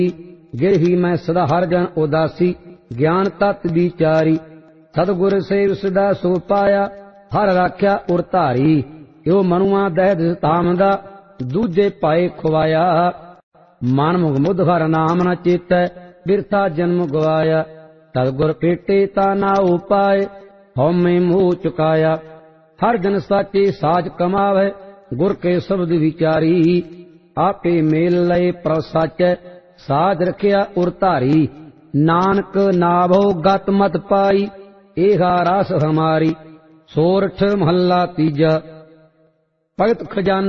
गिरही मैं सदा हर जन उदासी, ज्ञान तत् विचारी। सतगुर से सदा सो पाया, हर राख्या उर धारी। यो मनुआ दहद तामदा, दूजे पाए खुवाया। मन मुग मुद हर नाम न चेतै, बिरथा जन्म गवाया। सतगुर पेटे ता ना उपाय, हौमे मोह चुकाया। हर जन साचे साज कमावे, गुर के शब्द विचारी। आपे मेल लय पर साचै, साज रखिया उर धारी। नानक नाभो गत मत पाई, एहा रास हमारी। सोरठ महला तीजा। भगत खजाना